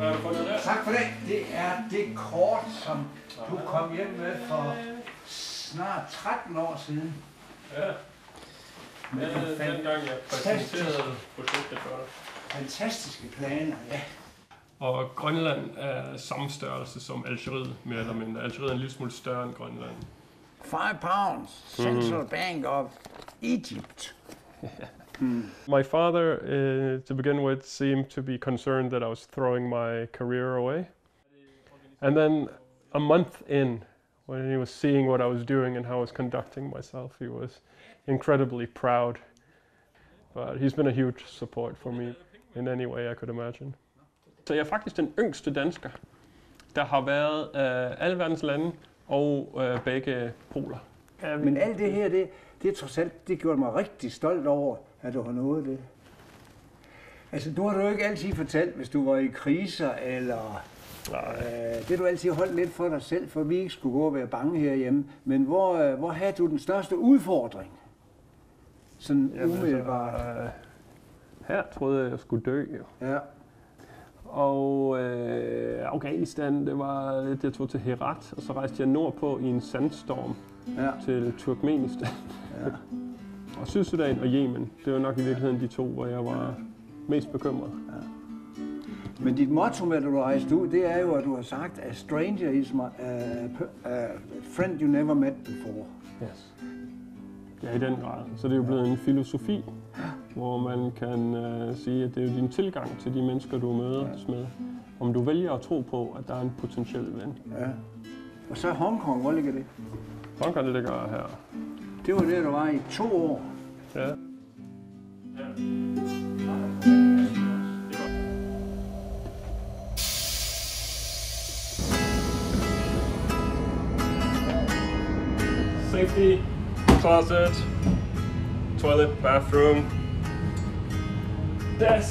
Hvad har du fundet der? Tak for det. Det er det kort, som du kom hjem med for snart 13 år siden. Ja. Med dengang jeg præsenterede projektet for dig. Fantastiske planer, ja. Og Grønland er samme størrelse som Algeriet, mere eller mindre. Algeriet er en lille smule større end Grønland. 5 pounds, Central Bank of Egypt. My father, to begin with, seemed to be concerned that I was throwing my career away. And then a month in, when he was seeing what I was doing and how I was conducting myself, he was incredibly proud. But he's been a huge support for me in any way I could imagine. Så jeg er faktisk den yngste dansker, der har været alle verdens lande og begge poler. Men alt det her, det er trods alt, det gjorde mig rigtig stolt over, at du har nået det. Altså, du har jo ikke altid fortalt, hvis du var i kriser, eller det du altid holdt lidt for dig selv, for vi ikke skulle gå og være bange herhjemme. Men hvor havde du den største udfordring? Sådan umiddelbart. Her troede jeg skulle dø. Jo. Ja. Og Afghanistan, det var lidt, jeg tog til Herat, og så rejste jeg nordpå i en sandstorm til Turkmenistan. Ja. Og Sydsudan og Yemen, det var nok i virkeligheden de to, hvor jeg var mest bekymret. Ja. Men dit motto med, at du rejste ud, det er jo, at du har sagt, a stranger is a friend you never met before. Yes. Ja, i den grad. Så det er jo blevet en filosofi, hvor man kan sige, at det er jo din tilgang til de mennesker, du mødes med. Om du vælger at tro på, at der er en potentiel ven. Ja. Og så Hongkong, hvor ligger det? Hongkong ligger her. Det var det, du var i 2 år. Ja. Safety, closet, toilet, bathroom, desk.